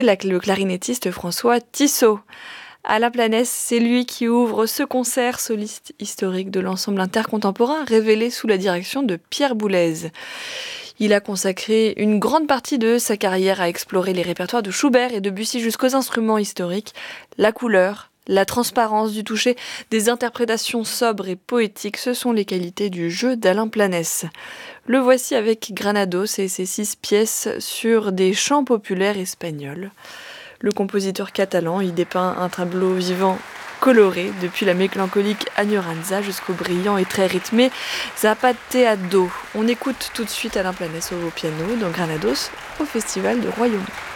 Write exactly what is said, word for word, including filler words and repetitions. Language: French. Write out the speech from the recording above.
la- le clarinettiste François Tissot. Alain Planès, c'est lui qui ouvre ce concert soliste historique de l'ensemble intercontemporain révélé sous la direction de Pierre Boulez. Il a consacré une grande partie de sa carrière à explorer les répertoires de Schubert et Debussy jusqu'aux instruments historiques, la couleur, la transparence du toucher, des interprétations sobres et poétiques, ce sont les qualités du jeu d'Alain Planès. Le voici avec Granados et ses six pièces sur des chants populaires espagnols. Le compositeur catalan y dépeint un tableau vivant coloré, depuis la mélancolique Agnoranza jusqu'au brillant et très rythmé Zapateado. On écoute tout de suite Alain Planès au piano dans Granados au Festival de Royaumont.